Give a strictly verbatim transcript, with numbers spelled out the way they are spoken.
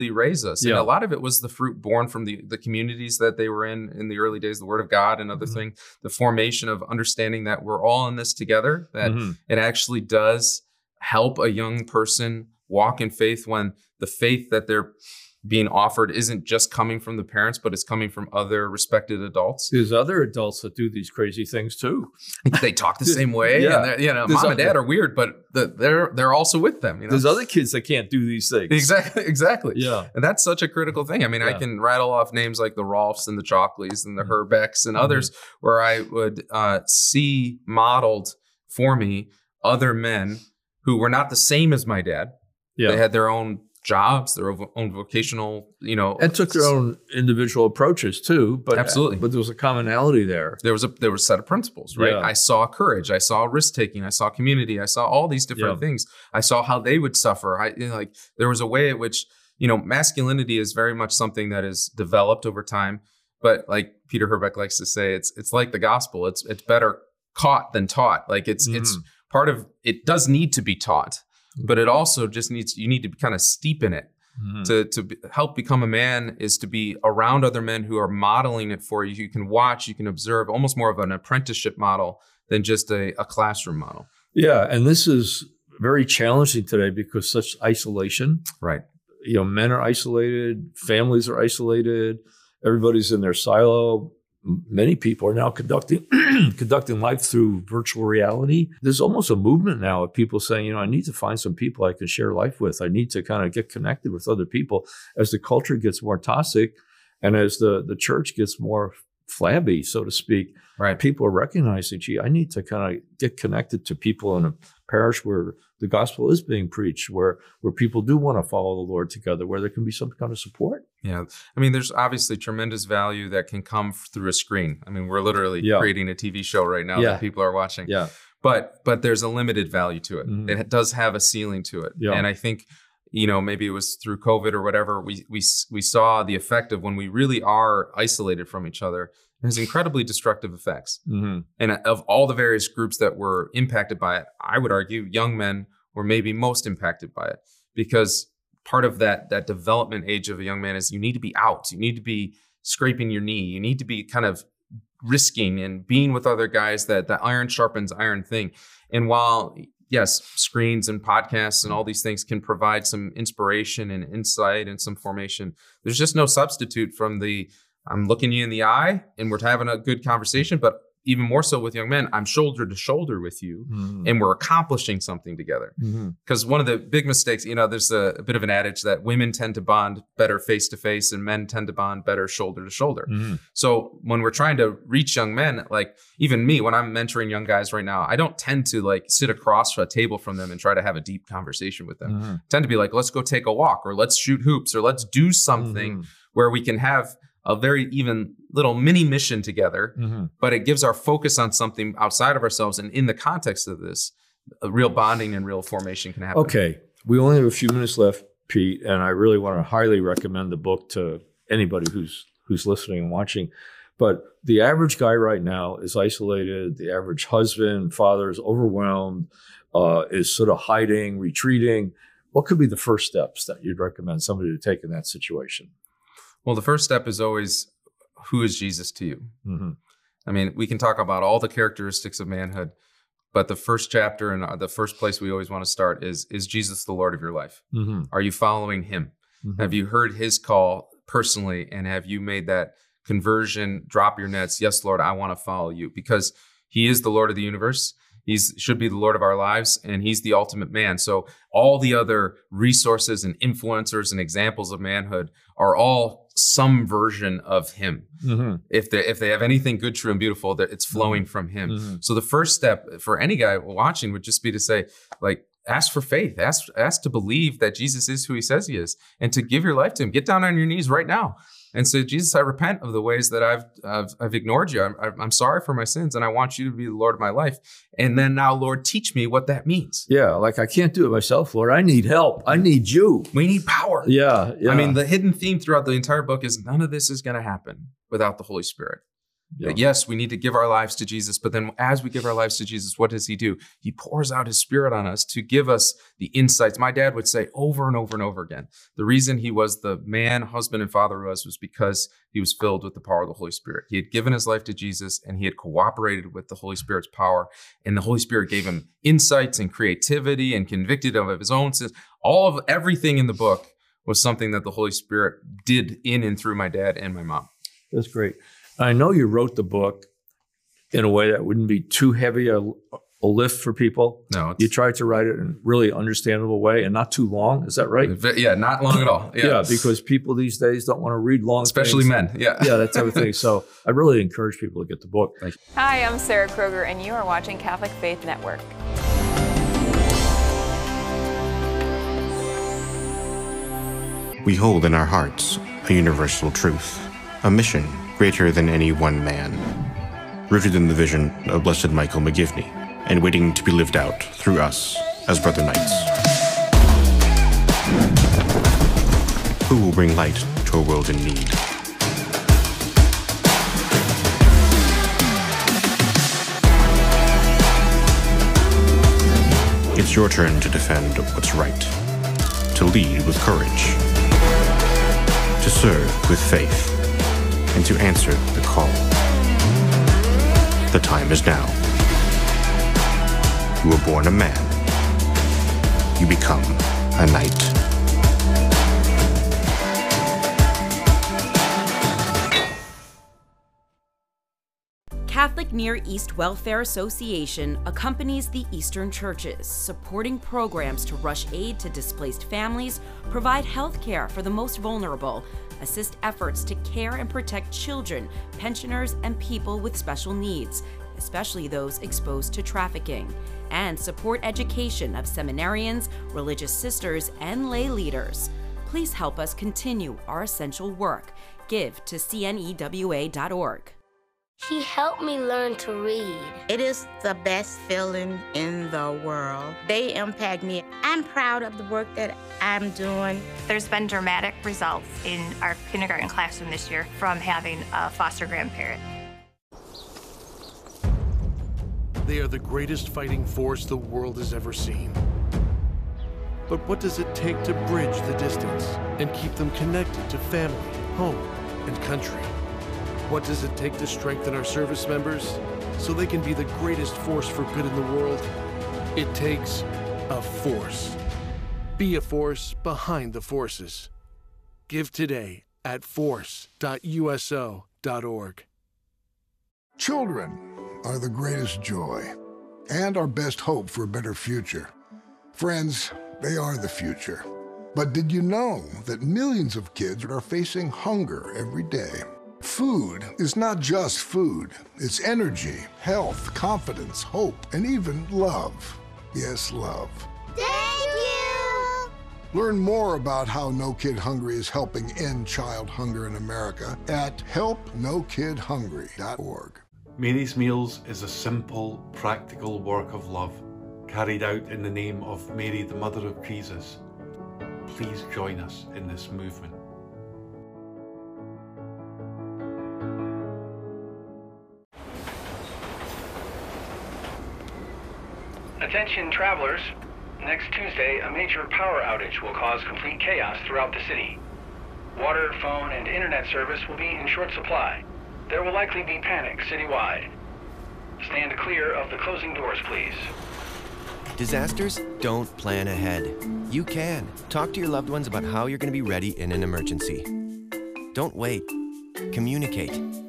raise us. Yeah. And a lot of it was the fruit born from the, the communities that they were in in the early days, the Word of God and other Mm-hmm. things, the formation of understanding that we're all in this together, that Mm-hmm. it actually does help a young person walk in faith when the faith that they're being offered isn't just coming from the parents, but it's coming from other respected adults. There's other adults that do these crazy things too. They talk the same way. Yeah. And they're- you know, There's mom and other- dad are weird, but the, they're they're also with them. You know? There's other kids that can't do these things. Exactly, exactly. Yeah. And that's such a critical thing. I mean, I Yeah. can rattle off names like the Rolfs and the Chockleys and the Mhm. Herbecks and others where I would uh, see modeled for me other men who were not the same as my dad. Yeah. They had their own jobs, their own vocational, you know. And took their own individual approaches too. But Absolutely. But there was a commonality there. There was a there was a set of principles, right? Yeah. I saw courage, I saw risk taking, I saw community, I saw all these different Yeah. things. I saw how they would suffer. I you know, like there was a way at which, you know, masculinity is very much something that is developed over time. But like Peter Herbeck likes to say, it's it's like the gospel. It's it's better caught than taught. Like it's Mhm. it's part of it does need to be taught, but it also just needs you need to kind of steep in it. Mhm. To to be- help become a man is to be around other men who are modeling it for you. You can watch, you can observe, almost more of an apprenticeship model than just a, a classroom model. Yeah. And this is very challenging today because such isolation. Right. You know, men are isolated, families are isolated, everybody's in their silo. M- Many people are now conducting conducting life through virtual reality. There's almost a movement now of people saying, you know, I need to find some people I can share life with. I need to kind of get connected with other people as the culture gets more toxic and as the, the church gets more flabby, so to speak. Right. People are recognizing, gee, I need to kind of get connected to people in a parish where the gospel is being preached, where where people do want to follow the Lord together, where there can be some kind of support. Yeah. I mean, there's obviously tremendous value that can come f- through a screen. I mean, we're literally Yeah. creating a T V show right now Yeah. that people are watching. Yeah. But but there's a limited value to it. Mhm. It does have a ceiling to it. Yeah. And I think, you know, maybe it was through COVID or whatever, we we s- we saw the effect of when we really are isolated from each other. It has incredibly destructive effects. Mm-hmm. And of all the various groups that were impacted by it, I would argue young men were maybe most impacted by it, because part of that that development age of a young man is you need to be out. You need to be scraping your knee. You need to be kind of risking and being with other guys, that the iron sharpens iron thing. And while, yes, screens and podcasts and all these things can provide some inspiration and insight and some formation, there's just no substitute from the I'm looking you in the eye and we're having a good conversation, but even more so with young men, I'm shoulder to shoulder with you Mm-hmm. and we're accomplishing something together. Mm-hmm. Because one of the big mistakes, you know, there's a, a bit of an adage that women tend to bond better face to face and men tend to bond better shoulder to shoulder. Mm-hmm. So when we're trying to reach young men, like even me, when I'm mentoring young guys right now, I don't tend to like sit across a table from them and try to have a deep conversation with them. Mm-hmm. I tend to be like, let's go take a walk, or let's shoot hoops, or let's do something Mm-hmm. where we can have a very even little mini mission together, Mm-hmm. but it gives our focus on something outside of ourselves. And in the context of this, a real bonding and real formation can happen. Okay. We only have a few minutes left, Pete, and I really want to highly recommend the book to anybody who's who's listening and watching. But the average guy right now is isolated. The average husband, father is overwhelmed, uh, is sort of hiding, retreating. What could be the first steps that you'd recommend somebody to take in that situation? Well, the first step is always, who is Jesus to you? Mm-hmm. I mean, we can talk about all the characteristics of manhood, but the first chapter and the first place we always want to start is, is Jesus the Lord of your life? Mm-hmm. Are you following him? Mm-hmm. Have you heard his call personally? And have you made that conversion, drop your nets? Yes, Lord, I want to follow you, because he is the Lord of the universe. He's should be the Lord of our lives, and he's the ultimate man. So all the other resources and influencers and examples of manhood are all some version of him. Mm-hmm. If they if they have anything good, true, and beautiful, that it's flowing from him. Mm-hmm. So the first step for any guy watching would just be to say, like, ask for faith, ask ask to believe that Jesus is who he says he is, and to give your life to him. Get down on your knees right now and say, Jesus, I repent of the ways that I've I've, I've ignored you. I'm, I'm sorry for my sins, and I want you to be the Lord of my life. And then now, Lord, teach me what that means. Yeah, like I can't do it myself, Lord. I need help. I need you. We need power. Yeah, yeah. I mean, the hidden theme throughout the entire book is none of this is going to happen without the Holy Spirit. Yeah. Yes, we need to give our lives to Jesus, but then as we give our lives to Jesus, what does he do? He pours out his Spirit on us to give us the insights. My dad would say over and over and over again, the reason he was the man, husband, and father he was was because he was filled with the power of the Holy Spirit. He had given his life to Jesus, and he had cooperated with the Holy Spirit's power, and the Holy Spirit gave him insights and creativity and convicted him of his own sins. All of everything in the book was something that the Holy Spirit did in and through my dad and my mom. That's great. I know you wrote the book in a way that wouldn't be too heavy a, a lift for people. No, you tried to write it in a really understandable way and not too long. Is that right? Yeah, not long at all. Yeah, yeah, because people these days don't want to read long Especially things. men, yeah. Yeah, that's everything. So I really encourage people to get the book. Thank you. Hi, I'm Sarah Kroger, and you are watching Catholic Faith Network. We hold in our hearts a universal truth, a mission greater than any one man, rooted in the vision of Blessed Michael McGivney, and waiting to be lived out through us as Brother Knights. Who will bring light to a world in need? It's your turn to defend what's right, to lead with courage, to serve with faith, and to answer the call. The time is now. You were born a man. You become a knight. Catholic Near East Welfare Association accompanies the Eastern churches, supporting programs to rush aid to displaced families, provide health care for the most vulnerable, assist efforts to care and protect children, pensioners, and people with special needs, especially those exposed to trafficking, and support education of seminarians, religious sisters, and lay leaders. Please help us continue our essential work. Give to C N E W A dot org. He helped me learn to read. It is the best feeling in the world. They impact me. I'm proud of the work that I'm doing. There's been dramatic results in our kindergarten classroom this year from having a foster grandparent. They are the greatest fighting force the world has ever seen. But what does it take to bridge the distance and keep them connected to family, home, and country? What does it take to strengthen our service members so they can be the greatest force for good in the world? It takes a force. Be a force behind the forces. Give today at force dot U S O dot org. Children are the greatest joy and our best hope for a better future. Friends, they are the future. But did you know that millions of kids are facing hunger every day? Food is not just food. It's energy, health, confidence, hope, and even love. Yes, love. Thank you! Learn more about how No Kid Hungry is helping end child hunger in America at help no kid hungry dot org. Mary's Meals is a simple, practical work of love carried out in the name of Mary, the Mother of Jesus. Please join us in this movement. Attention travelers, next Tuesday a major power outage will cause complete chaos throughout the city. Water, phone, and internet service will be in short supply. There will likely be panic citywide. Stand clear of the closing doors, please. Disasters don't plan ahead. You can. Talk to your loved ones about how you're going to be ready in an emergency. Don't wait. Communicate.